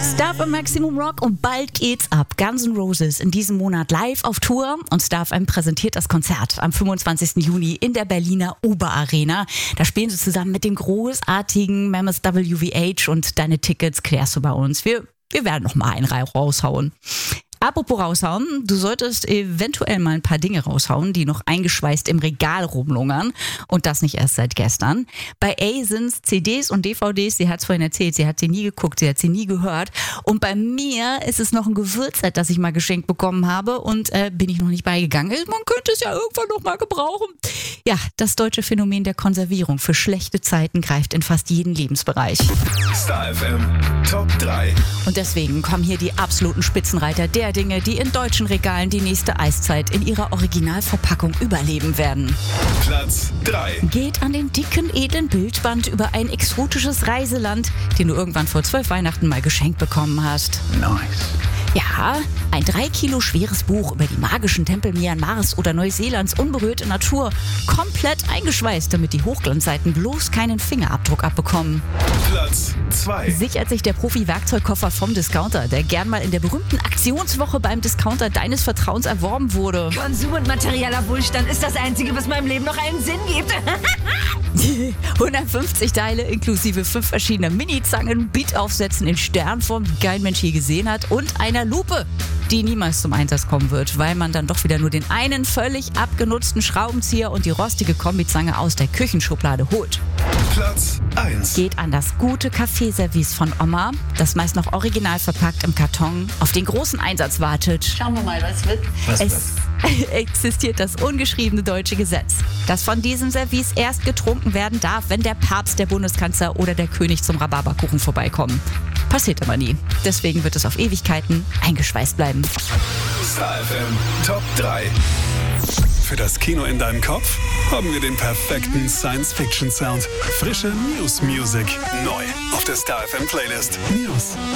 Star FM Maximum Rock und bald geht's ab. Guns N' Roses in diesem Monat live auf Tour und Star FM präsentiert das Konzert am 25. Juni in der Berliner Oberarena. Da spielen sie zusammen mit dem großartigen Mammoth WVH und deine Tickets klärst du bei uns. Wir werden noch mal einen raushauen. Apropos raushauen, du solltest eventuell mal ein paar Dinge raushauen, die noch eingeschweißt im Regal rumlungern. Und das nicht erst seit gestern. Bei A sind's CDs und DVDs, sie hat's vorhin erzählt, sie hat sie nie geguckt, sie hat sie nie gehört. Und bei mir ist es noch ein Gewürzset, das ich mal geschenkt bekommen habe und bin ich noch nicht beigegangen. Man könnte es ja irgendwann noch mal gebrauchen. Ja, das deutsche Phänomen der Konservierung für schlechte Zeiten greift in fast jeden Lebensbereich. Star FM Top 3. Und deswegen kommen hier die absoluten Spitzenreiter der Dinge, die in deutschen Regalen die nächste Eiszeit in ihrer Originalverpackung überleben werden. Platz 3. Geht an den dicken, edlen Bildband über ein exotisches Reiseland, den du irgendwann vor 12 Weihnachten mal geschenkt bekommen hast. Nice. Ja, ein 3 Kilo schweres Buch über die magischen Tempel Myanmars oder Neuseelands unberührte Natur. Komplett eingeschweißt, damit die Hochglanzseiten bloß keinen Fingerabdruck abbekommen. Platz 2. Sichert sich der Profi-Werkzeugkoffer vom Discounter, der gern mal in der berühmten Aktionswoche beim Discounter deines Vertrauens erworben wurde. Konsum und materieller Wohlstand ist das Einzige, was meinem Leben noch einen Sinn gibt. 150 Teile inklusive 5 verschiedener Mini-Zangen, Beat-Aufsätzen in Sternform, die kein Mensch je gesehen hat, und einer Lupe, die niemals zum Einsatz kommen wird, weil man dann doch wieder nur den einen völlig abgenutzten Schraubenzieher und die rostige Kombizange aus der Küchenschublade holt. Platz 1. Geht an das gute Kaffeeservice von Oma, das meist noch original verpackt im Karton auf den großen Einsatz wartet. Schauen wir mal, was wird. Es existiert das ungeschriebene deutsche Gesetz, dass von diesem Service erst getrunken werden darf, wenn der Papst, der Bundeskanzler oder der König zum Rhabarberkuchen vorbeikommen. Passiert aber nie. Deswegen wird es auf Ewigkeiten eingeschweißt bleiben. Star FM Top 3. Für das Kino in deinem Kopf haben wir den perfekten Science-Fiction-Sound. Frische News-Music. Neu auf der Star FM Playlist. News.